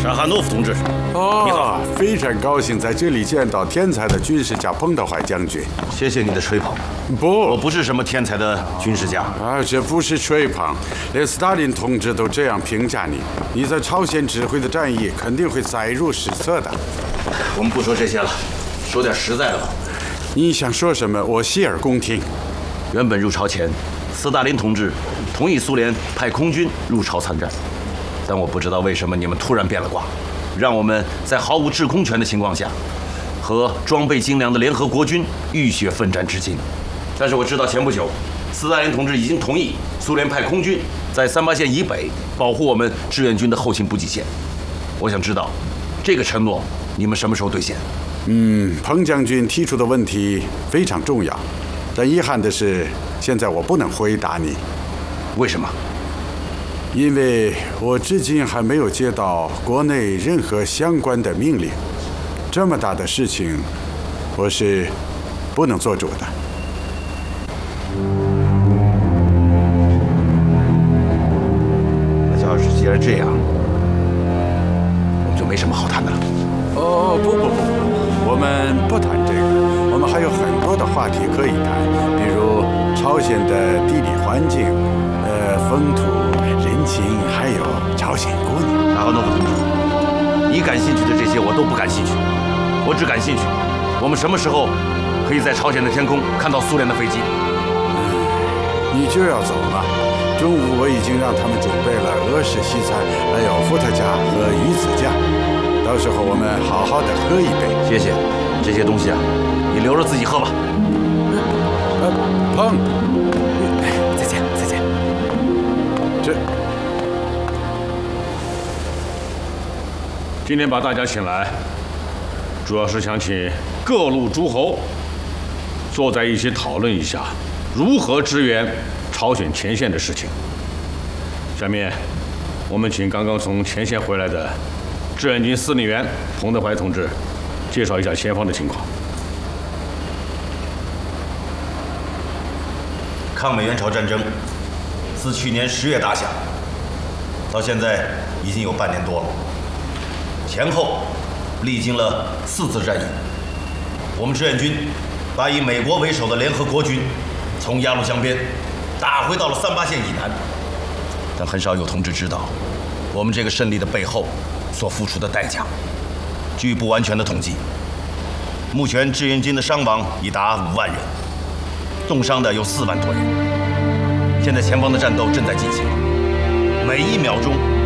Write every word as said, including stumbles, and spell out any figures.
沙哈诺夫同志。 哦， 你好， 非常高兴在这里见到天才的军事家彭德怀将军。 谢谢你的吹捧。 不， 我不是什么天才的军事家。 啊，这不是吹捧，连斯大林同志都这样评价你。你在朝鲜指挥的战役肯定会载入史册的。 我们不说这些了，说点实在的吧。 你想说什么？我洗耳恭听。 原本入朝前，斯大林同志同意苏联派空军入朝参战，但我不知道为什么你们突然变了卦，让我们在毫无制空权的情况下，和装备精良的联合国军浴血奋战至今。但是我知道前不久，斯大林同志已经同意苏联派空军在三八线以北保护我们志愿军的后勤补给线。我想知道，这个承诺你们什么时候兑现？ 嗯，彭将军提出的问题非常重要，但遗憾的是，现在我不能回答你。 为什么？ 因为我至今还没有接到国内任何相关的命令。这么大的事情，我是不能做主的。 那要是既然这样，我们就没什么好谈的了。 哦，不不不不。我们不谈这个，我们还有很多的话题可以谈，比如朝鲜的地理环境、呃风土人情，还有朝鲜姑娘。 沙哈诺夫同志，你感兴趣的这些我都不感兴趣，我只感兴趣，我们什么时候可以在朝鲜的天空看到苏联的飞机？ 你就要走了。中午我已经让他们准备了俄式西餐，还有伏特加和鱼子酱。到时候我们好好的喝一杯。 谢谢，这些东西啊，你留着自己喝吧。 呃，彭， 再见，再见。 这今天把大家请来，主要是想请各路诸侯坐在一起讨论一下如何支援朝鲜前线的事情。下面，我们请刚刚从前线回来的志愿军司令员彭德怀同志介绍一下前方的情况。 抗美援朝战争自去年十月打响，到现在已经有半年多了，前后历经了四次战役。我们志愿军把以美国为首的联合国军从鸭绿江边打回到了三八线以南，但很少有同志知道，我们这个胜利的背后所付出的代价。据不完全的统计，目前志愿军的伤亡已达五万人，重伤的有四万多人。现在前方的战斗正在进行，每一秒钟